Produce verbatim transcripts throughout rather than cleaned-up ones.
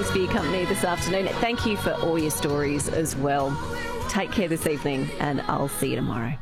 Thanks for your company this afternoon. Thank you for all your stories as well. Take care this evening, and I'll see you tomorrow.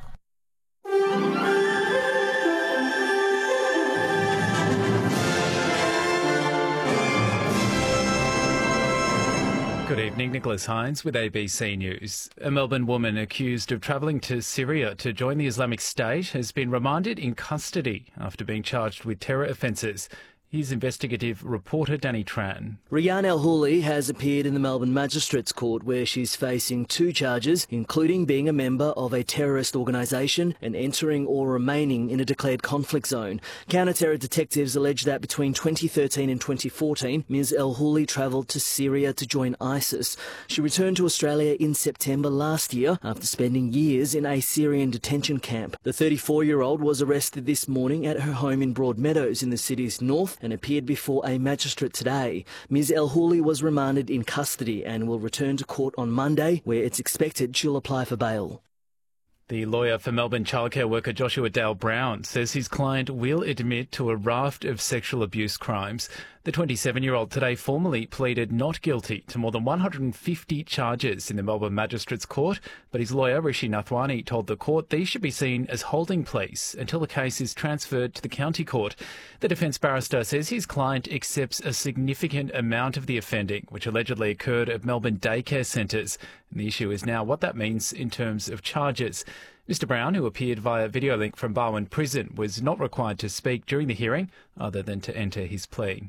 Good evening, Nicholas Hines with A B C News. A Melbourne woman accused of travelling to Syria to join the Islamic State has been remanded in custody after being charged with terror offences. Here's investigative reporter Danny Tran. Rayyan El-Houli has appeared in the Melbourne Magistrates Court where she's facing two charges, including being a member of a terrorist organisation and entering or remaining in a declared conflict zone. Counter-terror detectives allege that between twenty thirteen and twenty fourteen, Miz El-Houli travelled to Syria to join ISIS. She returned to Australia in September last year after spending years in a Syrian detention camp. The thirty-four-year-old was arrested this morning at her home in Broadmeadows in the city's north and appeared before a magistrate today. Miz El-Houli was remanded in custody and will return to court on Monday, where it's expected she'll apply for bail. The lawyer for Melbourne childcare worker Joshua Dale Brown says his client will admit to a raft of sexual abuse crimes. The twenty-seven-year-old today formally pleaded not guilty to more than one hundred fifty charges in the Melbourne Magistrates Court, but his lawyer Rishi Nathwani told the court these should be seen as holding pleas until the case is transferred to the county court. The defence barrister says his client accepts a significant amount of the offending, which allegedly occurred at Melbourne daycare centres. And the issue is now what that means in terms of charges. Mister Brown, who appeared via video link from Barwon Prison, was not required to speak during the hearing other than to enter his plea.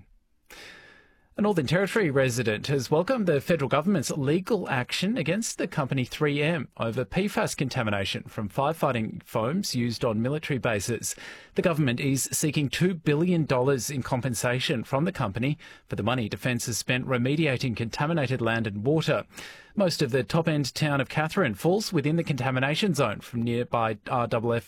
A Northern Territory resident has welcomed the federal government's legal action against the company three M over P FAS contamination from firefighting foams used on military bases. The government is seeking two billion dollars in compensation from the company for the money Defence has spent remediating contaminated land and water. Most of the top-end town of Katherine falls within the contamination zone from nearby R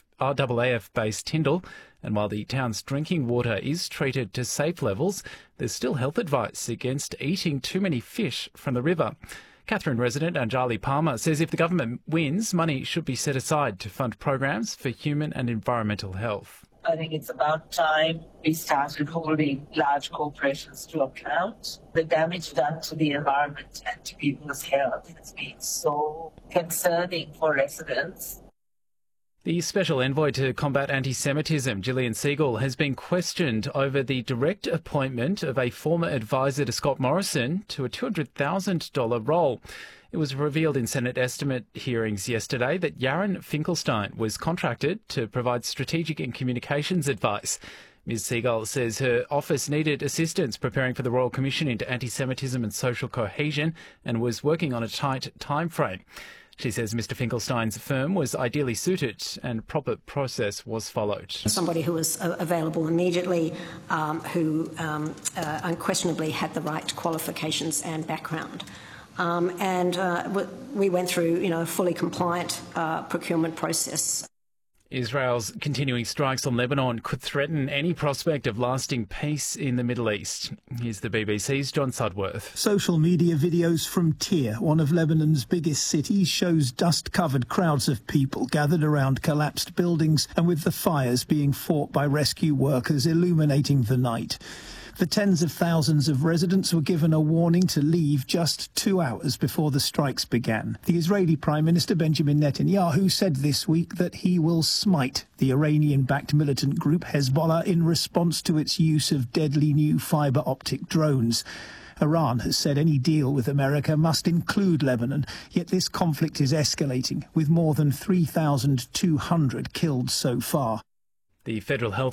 A F-based Tyndall. And while the town's drinking water is treated to safe levels, there's still health advice against eating too many fish from the river. Katherine resident Anjali Palmer says if the government wins, money should be set aside to fund programs for human and environmental health. I think it's about time we started holding large corporations to account. The damage done to the environment and to people's health has been so concerning for residents. The Special Envoy to Combat Anti-Semitism, Gillian Segal, has been questioned over the direct appointment of a former advisor to Scott Morrison to a two hundred thousand dollars role. It was revealed in Senate estimate hearings yesterday that Yaron Finkelstein was contracted to provide strategic and communications advice. Miz Segal says her office needed assistance preparing for the Royal Commission into Anti-Semitism and Social Cohesion and was working on a tight time frame. She says Mister Finkelstein's firm was ideally suited and proper process was followed. Somebody who was uh, available immediately, um, who um, uh, unquestionably had the right qualifications and background. Um, and uh, we went through, you know, a fully compliant uh, procurement process. Israel's continuing strikes on Lebanon could threaten any prospect of lasting peace in the Middle East. Here's the B B C's John Sudworth. Social media videos from Tyre, one of Lebanon's biggest cities, shows dust-covered crowds of people gathered around collapsed buildings and with the fires being fought by rescue workers illuminating the night. The tens of thousands of residents were given a warning to leave just two hours before the strikes began. The Israeli Prime Minister Benjamin Netanyahu said this week that he will smite the Iranian-backed militant group Hezbollah in response to its use of deadly new fibre-optic drones. Iran has said any deal with America must include Lebanon, yet this conflict is escalating, with more than three thousand two hundred killed so far. The Federal Health